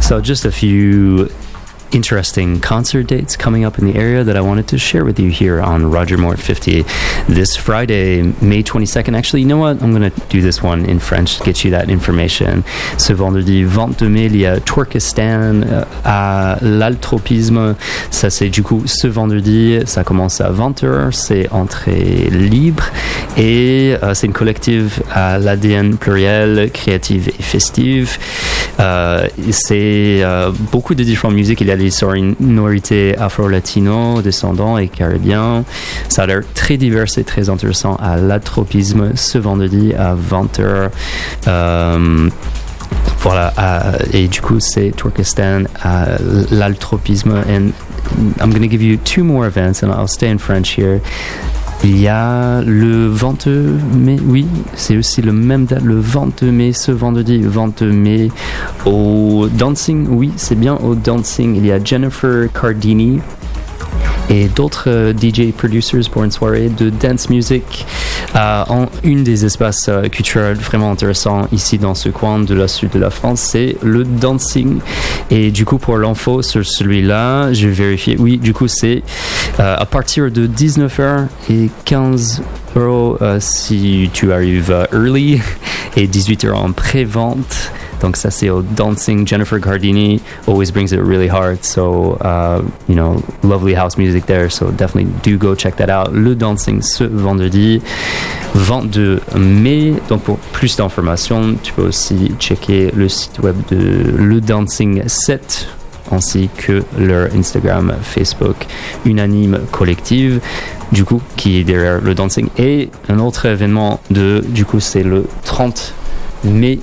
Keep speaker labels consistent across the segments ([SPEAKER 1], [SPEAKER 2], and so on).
[SPEAKER 1] So just a few interesting concert dates coming up in the area that I wanted to share with you here on Roger Moore 50 this Friday, May 22nd. Actually, you know what? I'm going to do this one in French to get you that information. Ce vendredi 22 mai, il y a Twerkistan à l'Altropisme. Ça, c'est du coup ce vendredi. Ça commence à 20h. C'est entrée libre. Et c'est une collective à l'ADN pluriel, créative et festive. C'est beaucoup de différentes musiques. Il y a des sonorités afro-latino, descendants et caribéens. Ça a l'air très divers et très intéressant à l'Altropisme ce vendredi à 20h. Voilà, et du coup c'est Twerkistan à l'Altropisme. And I'm going to give you two more events and I'll stay in French here. Il y a le 22 mai, oui, c'est aussi le même date, le 22 mai, ce vendredi 22 mai, au Dancing, oui, c'est bien au Dancing. Il y a Jennifer Cardini et d'autres DJ producers pour une soirée de dance music en une des espaces culturels vraiment intéressants ici dans ce coin de la sud de la France, c'est le Dancing. Et du coup pour l'info sur celui-là, je vais vérifier, oui, du coup c'est à partir de 19h et 15 euros si tu arrives early et 18h en pré-vente. Donc ça c'est au Dancing. Jennifer Cardini always brings it really hard, so lovely house music there, so definitely do go check that out. Le Dancing ce vendredi 22 mai. Donc pour plus d'informations, tu peux aussi checker le site web de Le Dancing 7 ainsi que leur Instagram, Facebook, Unanime Collective, du coup qui est derrière le Dancing. Et un autre événement c'est le 30 mai.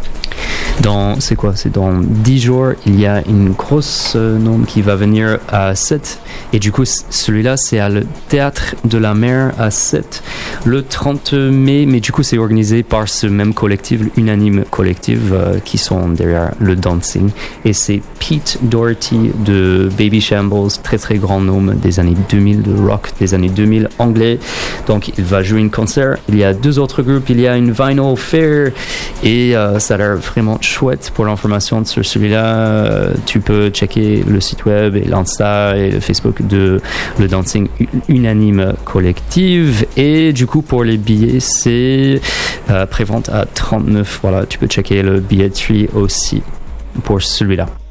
[SPEAKER 1] C'est dans 10 jours, il y a une grosse nombre qui va venir à 7. Et du coup, celui-là, c'est à le Théâtre de la Mer à 7, le 30 mai. Mais du coup, c'est organisé par ce même collectif, Unanime Collective, qui sont derrière le Dancing. Et c'est Pete Doherty de Baby Shambles, très très grand nom des années 2000, de rock des années 2000 anglais. Donc, il va jouer un concert. Il y a deux autres groupes. Il y a une Vinyl Fair. Et ça a l'air vraiment chouette. Pour l'information sur celui-là, tu peux checker le site web et l'Insta et le Facebook de le Dancing Unanime Collective. Et du coup pour les billets, c'est prévente à 39. Voilà, tu peux checker le billetterie aussi pour celui-là.